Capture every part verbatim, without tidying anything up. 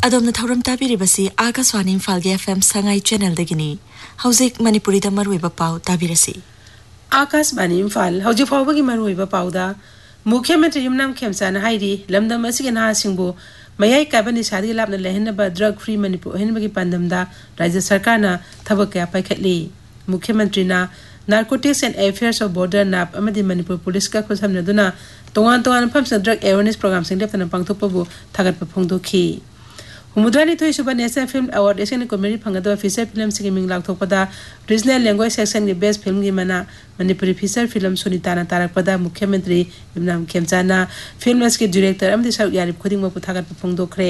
अदोमना थौरम ताबिरिबसी Akashvani इम्फालगे FM Sangai channel दगिनी हौजिक मणिपुरीदा मरुइबा पाउ ताबिरसी आकाशवाणी इम्फाल हौजिक फाउबगी मरुइबा पाउदा मुख्यमंत्री युमनाम खेमचाना हाइरी लमदम असिगे नासिंगबो मयाई काबनी सादी लाबना लेहनबा ड्रग फ्री मणिपुर हेनबगी पांदमदा राज्य सरकारना थबक कया पाइखटली मुख्यमंत्रीना narcotics and affairs of border नाप अमदी मणिपुर पुलिस का खुसमनदुना तोंगान तोंगान फमस ड्रग अवेयरनेस प्रोग्राम सिंग लेफ्टना पांगथोपबो थागत फोंदोखी हुमुद्रानी थोई सुबह नेशनल फिल्म अवार्ड एसन कॉमेडी फंगदो फीचर फिल्म सिंग मिंग लाथोपदा रीजनल लैंग्वेज सेक्शन के बेस्ट फिल्म की मना मणिपुरी फीचर फिल्म सुनीताना तारकपदा मुख्यमंत्री युमनाम खेमचाना फिल्म के director अमदी sir यारिब खुदिंग मपु थागत फोंदोखरे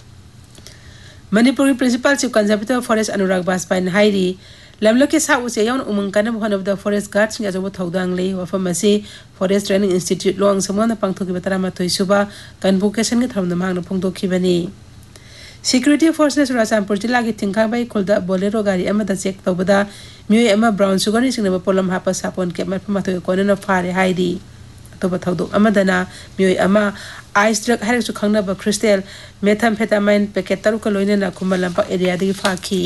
Manipur principal chief conservator forest अनुराग बाजपाइन हाइरी लमलके सा उसे यौन उमंग कनब होनबदा फॉरेस्ट गार्ड्स के अजब थौदांग ले वफम असी फॉरेस्ट ट्रेनिंग इंस्टीट्यूट लोंग समोना पांगथोकी बतरामा थोई सुबह कन्वोकेशन के थरम मांगना फोंदोखिबनी सिक्योरिटी फोर्स ने चुराचांपुर जिला की थिंखाबाई खुलदा बोलेरो गाड़ी अमदा चेक तौबदा मियोय अमा ब्राउन सुगर सिंगनबा पोलम हापा सापोन के मरफमाथो कोनना फारे हाइदी तोबा थौदो अमदना मियोय अमा ice drug हारसु खंगनबा crystal methamphetamine packet तरुक लोइनना कुमलंपा area दगी फाखी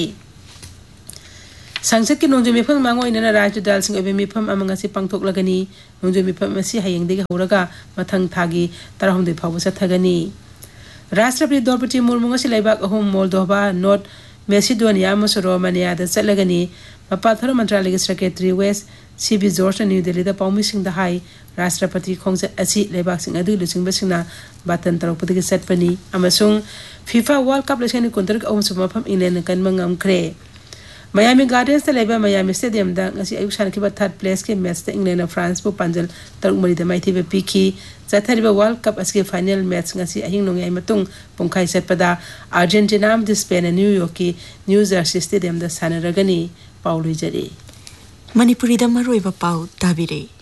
संसद की नोंजो मिफम मांगोइनना राज्य दल सिंग ओबे मिफम अमंगसी पांगथोकलगनी नोंजो मिफम असी हयेंदगी हौरगा मथंग थागी तरहमदे फावो सथगनी राष्ट्रपति द्रौपदी मुर्मू लेबाक अहम मोल्दोवा नॉर्थ मेसिडोनिया रोमानिया चलगनी मपाल मंत्रालय के secretary waste CB George new Delhi पाउमी high राष्ट्रपति खोंजत लेबाक लुचिंबसिंगना बातन तौरपदी चटपनी फीफा वर्ल्ड कप लिंग कुंतरुक अहम मफम England कन्ब ngमख्रे Miami gardens Miami stadium अयुक सानखिबा third place के मैच इंग्लैंड फ्रांस को पांजल तरुक मरीद माइथीब पीखी चथरिबा world cup असके final match ngasi अहिंग नोंगाई मतुंग पुंखाई चटपदा Argentina में स्पेन न्यूयॉर्क की न्यू जर्सी स्टेडियम दा सानरगनी पाउलुजरी मणिपुरीदा मरुइबा पाउ ताबिरे।